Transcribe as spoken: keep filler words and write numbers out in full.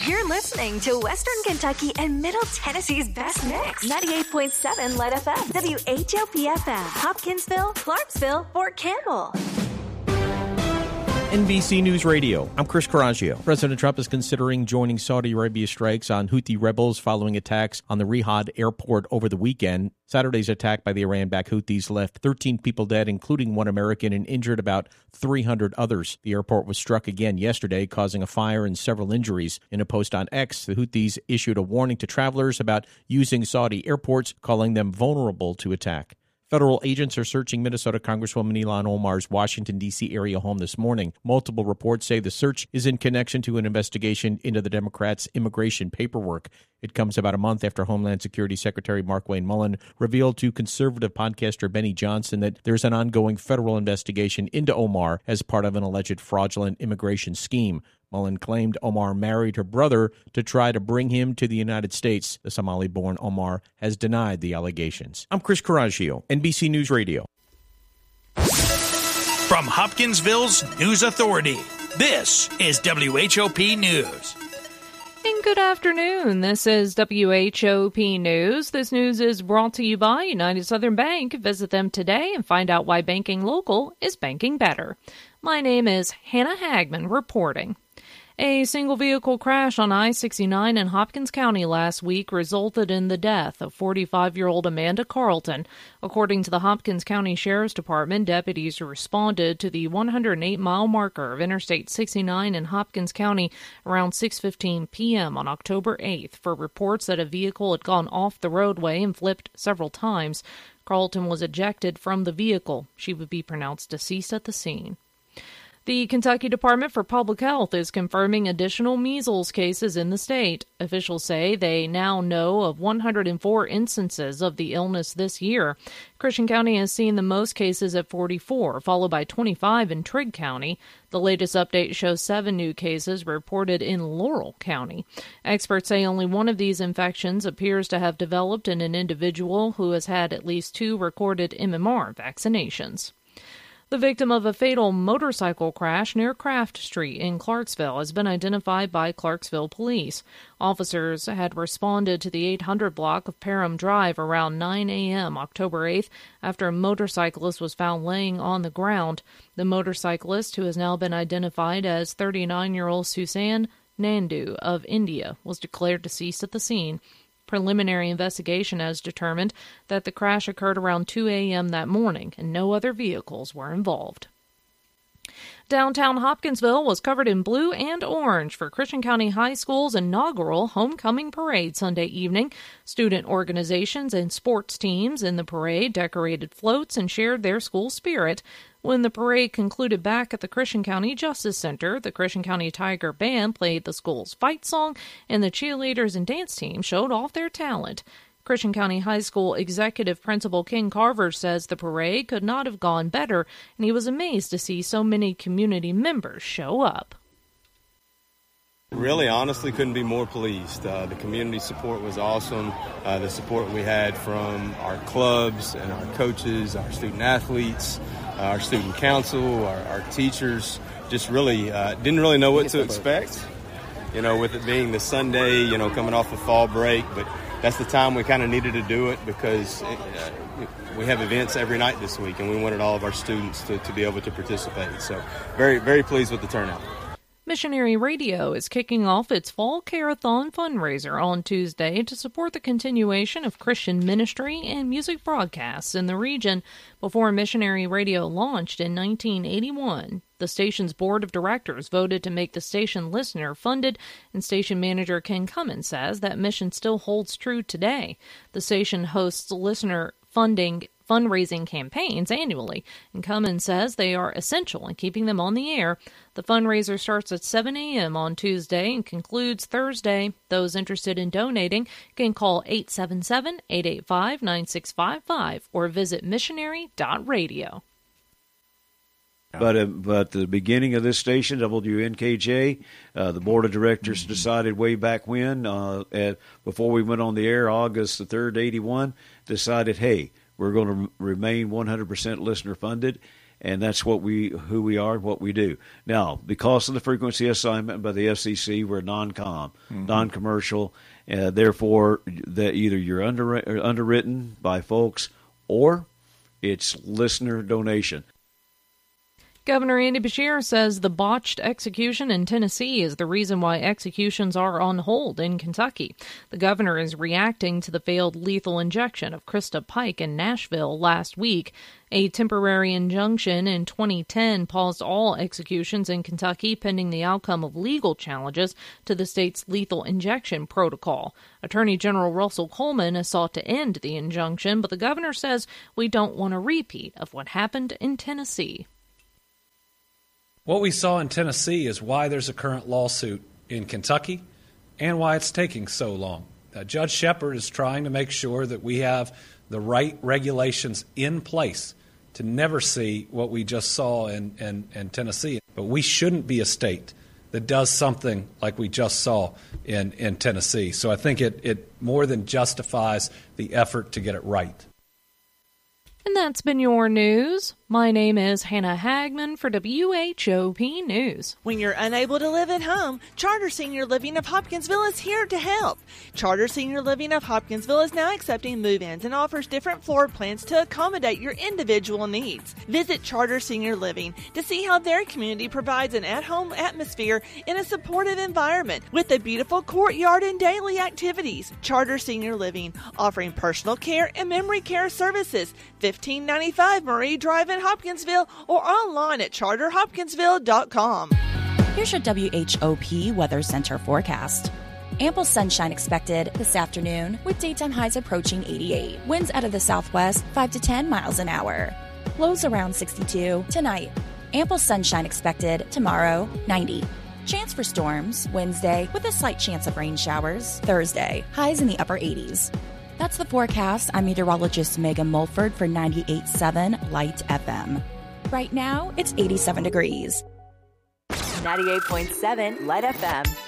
You're listening to Western Kentucky and Middle Tennessee's best mix. ninety-eight point seven Light F M, W H O P F M, Hopkinsville, Clarksville, Fort Campbell. N B C News Radio, I'm Chris Coraggio. President Trump is considering joining Saudi Arabia's strikes on Houthi rebels following attacks on the Riyadh airport over the weekend. Saturday's attack by the Iran-backed Houthis left thirteen people dead, including one American, and injured about three hundred others. The airport was struck again yesterday, causing a fire and several injuries. In a post on X, the Houthis issued a warning to travelers about using Saudi airports, calling them vulnerable to attack. Federal agents are searching Minnesota Congresswoman Ilhan Omar's Washington, D C area home this morning. Multiple reports say the search is in connection to an investigation into the Democrats' immigration paperwork. It comes about a month after Homeland Security Secretary Markwayne Mullin revealed to conservative podcaster Benny Johnson that there's an ongoing federal investigation into Omar as part of an alleged fraudulent immigration scheme. Mullin claimed Omar married her brother to try to bring him to the United States. The Somali-born Omar has denied the allegations. I'm Chris Coraggio, N B C News Radio. From Hopkinsville's News Authority, this is W H O P News. And good afternoon. This is W H O P News. This news is brought to you by United Southern Bank. Visit them today and find out why banking local is banking better. My name is Hannah Hagman reporting. A single-vehicle crash on I sixty-nine in Hopkins County last week resulted in the death of forty-five-year-old Amanda Carlton. According to the Hopkins County Sheriff's Department, deputies responded to the one hundred eight mile marker of Interstate sixty-nine in Hopkins County around six fifteen p.m. on October eighth for reports that a vehicle had gone off the roadway and flipped several times. Carlton was ejected from the vehicle. She would be pronounced deceased at the scene. The Kentucky Department for Public Health is confirming additional measles cases in the state. Officials say they now know of one hundred four instances of the illness this year. Christian County has seen the most cases at forty-four, followed by twenty-five in Trigg County. The latest update shows seven new cases reported in Laurel County. Experts say only one of these infections appears to have developed in an individual who has had at least two recorded M M R vaccinations. The victim of a fatal motorcycle crash near Craft Street in Clarksville has been identified by Clarksville police. Officers had responded to the eight hundred block of Parham Drive around nine a.m. October eighth after a motorcyclist was found laying on the ground. The motorcyclist, who has now been identified as thirty-nine-year-old Susan Nandu of India, was declared deceased at the scene. Preliminary investigation has determined that the crash occurred around two a.m. that morning and no other vehicles were involved. Downtown Hopkinsville was covered in blue and orange for Christian County High School's inaugural homecoming parade Sunday evening. Student organizations and sports teams in the parade decorated floats and shared their school spirit. When the parade concluded back at the Christian County Justice Center, the Christian County Tiger Band played the school's fight song, and the cheerleaders and dance team showed off their talent. Christian County High School Executive Principal Ken Carver says the parade could not have gone better, and he was amazed to see so many community members show up. Really, honestly, couldn't be more pleased. Uh, the community support was awesome. Uh, the support we had from our clubs and our coaches, our student athletes, uh, our student council, our, our teachers, just really uh, didn't really know what to expect, you know, with it being the Sunday, you know, coming off the fall break. But that's the time we kind of needed to do it because it, uh, we have events every night this week, and we wanted all of our students to, to be able to participate. So very, very pleased with the turnout. Missionary Radio is kicking off its Fall Care-a-thon fundraiser on Tuesday to support the continuation of Christian ministry and music broadcasts in the region. Before Missionary Radio launched in nineteen eighty-one, the station's board of directors voted to make the station listener-funded, and station manager Ken Cummins says that mission still holds true today. The station hosts listener funding fundraising campaigns annually, and Cummins says they are essential in keeping them on the air. The fundraiser starts at seven a.m. on Tuesday and concludes Thursday. Those interested in donating can call eight seven seven, eight eight five, nine six five five or visit missionary dot radio. But, uh, but the beginning of this station, W N K J, uh, the board of directors mm-hmm. decided way back when, uh, at, before we went on the air, August the third, eighty-one, decided, hey, we're going to remain one hundred percent listener funded. and that's what we who we are and what we do. Now, because of the frequency assignment by the F C C, we're non-com, mm-hmm. non-commercial. Uh, therefore, that either you're under, underwritten by folks or it's listener donation. Governor Andy Beshear says the botched execution in Tennessee is the reason why executions are on hold in Kentucky. The governor is reacting to the failed lethal injection of Krista Pike in Nashville last week. A temporary injunction in twenty ten paused all executions in Kentucky pending the outcome of legal challenges to the state's lethal injection protocol. Attorney General Russell Coleman has sought to end the injunction, but the governor says we don't want a repeat of what happened in Tennessee. What we saw in Tennessee is why there's a current lawsuit in Kentucky and why it's taking so long. Uh, Judge Shepard is trying to make sure that we have the right regulations in place to never see what we just saw in, in, in Tennessee. But we shouldn't be a state that does something like we just saw in, in Tennessee. So I think it, it more than justifies the effort to get it right. And that's been your news. My name is Hannah Hagman for W H O P News. When you're unable to live at home, Charter Senior Living of Hopkinsville is here to help. Charter Senior Living of Hopkinsville is now accepting move-ins and offers different floor plans to accommodate your individual needs. Visit Charter Senior Living to see how their community provides an at-home atmosphere in a supportive environment with a beautiful courtyard and daily activities. Charter Senior Living, offering personal care and memory care services. fifteen ninety-five Marie Drive in Hopkinsville or online at charter hopkinsville dot com. Here's your W H O P Weather Center forecast. Ample sunshine expected this afternoon with daytime highs approaching eighty-eight. Winds out of the southwest five to ten miles an hour. Lows around sixty-two tonight. Ample sunshine expected tomorrow, ninety. Chance for storms Wednesday with a slight chance of rain showers. Thursday, highs in the upper eighties. That's the forecast. I'm meteorologist Megan Mulford for ninety-eight point seven Light F M. Right now, it's eighty-seven degrees. ninety-eight point seven Light F M.